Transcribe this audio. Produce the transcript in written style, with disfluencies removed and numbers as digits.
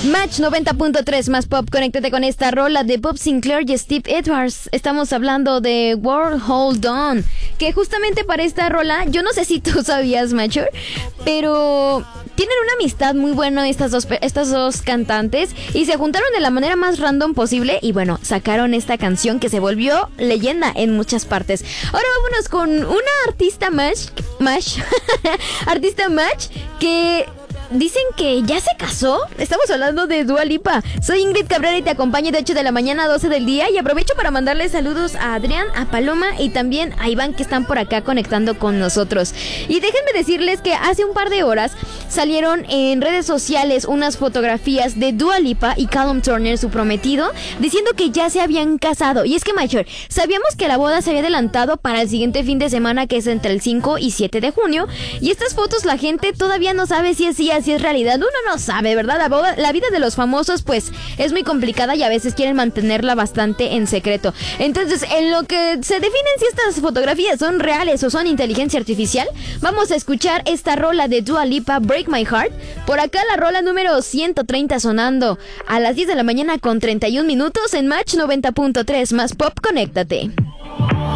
Match 90.3 más pop, conéctate con esta rola de Bob Sinclair y Steve Edwards. Estamos hablando de World Hold On, que justamente para esta rola, yo no sé si tú sabías, Macho, pero tienen una amistad muy buena estas dos cantantes y se juntaron de la manera más random posible y bueno, sacaron esta canción que se volvió leyenda en muchas partes. Ahora vámonos con una artista artista Match que dicen que ya se casó. Estamos hablando de Dua Lipa. Soy Ingrid Cabrera y te acompaño de 8 de la mañana a 12 del día. Y aprovecho para mandarles saludos a Adrián, a Paloma y también a Iván, que están por acá conectando con nosotros. Y déjenme decirles que hace un par de horas salieron en redes sociales unas fotografías de Dua Lipa y Callum Turner, su prometido, diciendo que ya se habían casado. Y es que, Mayor, sabíamos que la boda se había adelantado para el siguiente fin de semana, que es entre el 5 y 7 de junio. Y estas fotos la gente todavía no sabe si es cierto, si es realidad. Uno no sabe, ¿verdad? La vida de los famosos pues es muy complicada y a veces quieren mantenerla bastante en secreto. Entonces, en lo que se definen si estas fotografías son reales o son inteligencia artificial, vamos a escuchar esta rola de Dua Lipa, Break My Heart. Por acá la rola número 130 sonando a las 10 de la mañana con 31 minutos en Match 90.3 más pop, conéctate.